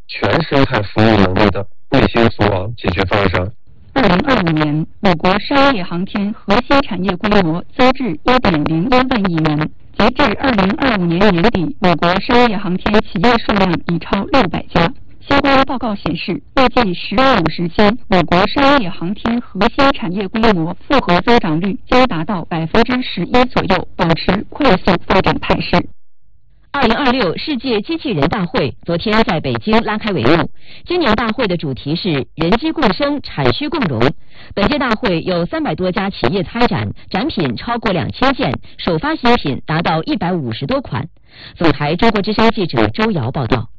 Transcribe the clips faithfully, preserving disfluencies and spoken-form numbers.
全生态服务能力的卫星组网解决方案上。 二零二五年，我国商业航天核心产业规模增至一点零一万亿元。截至二零二五年年底，我国商业航天企业数量已超六百家。相关报告显示，预计十五时间，我国商业航天核心产业规模复合增长率将达到百分之十一左右，保持快速发展态势。 二零二六世界机器人大会昨天在北京拉开帷幕。今年大会的主题是人机共生、产需共荣。本届大会有三百多家企业参展，展品超过两千件，首发新品达到一百五十多款。总台中国之声记者周瑶报道。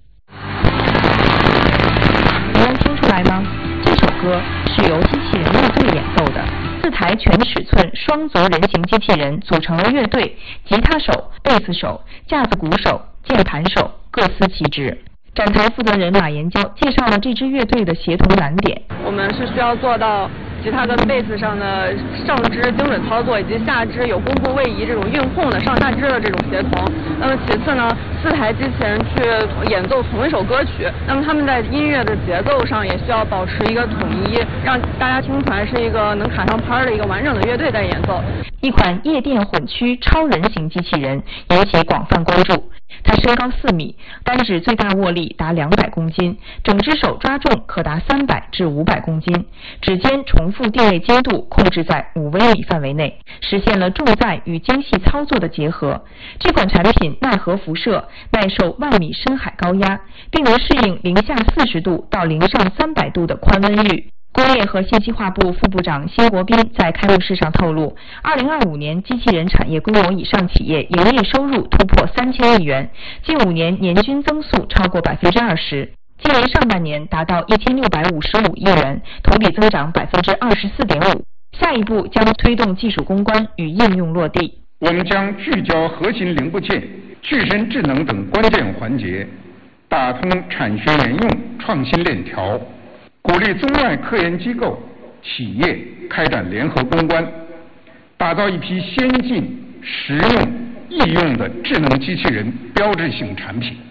你能听出来吗？这首歌是由机器人乐队演奏的。四台全尺寸双足人形机器人组成了乐队，吉他手、贝斯手、架子鼓手、键盘手各司其职。展台负责人马延娇介绍了这支乐队的协同难点。 我们是需要做到吉他跟贝斯上的上肢精准操作，以及下肢有弓步位移这种运控的上下肢的这种协同。那么其次呢，四台机器人去演奏同一首歌曲，那么他们在音乐的节奏上也需要保持一个统一，让大家听出来是一个能卡上拍的一个完整的乐队在演奏。 一款夜店混驱超人型机器人引起广泛关注。它身高四米，单指最大握力达两百公斤，整只手抓重可达三百至五百公斤，指尖重复定位精度控制在五微米范围内，实现了重载与精细操作的结合。这款产品耐核辐射，耐受万米深海高压，并能适应零下四十度到零上三百度的宽温域。工业和信息化部副部长辛国斌在开幕式上透露，二零二五年机器人产业规模以上企业营业收入突破三千亿元，近五年年均增速超过百分之二十。今年上半年达到一千六百五十五亿元，同比增长百分之二十四点五。下一步将推动技术攻关与应用落地。 我们将聚焦核心零部件、具身智能等关键环节，打通产学研用创新链条。鼓励中外科研机构、企业开展联合攻关，打造一批先进、实用、易用的智能机器人标志性产品。